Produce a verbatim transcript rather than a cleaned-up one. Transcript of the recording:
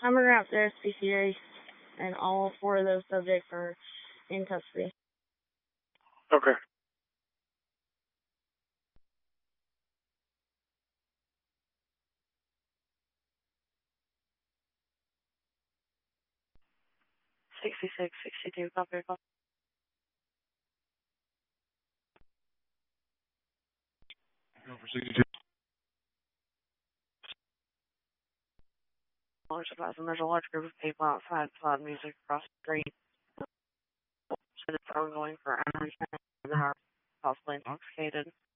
I'm gonna wrap their S P C A, and all four of those subjects are in custody. Okay. sixty-six, sixty-two, copy, copy. Go for sixty-two. Large advising there's a large group of people outside loud music across the street. Said it's ongoing for hours and are possibly intoxicated.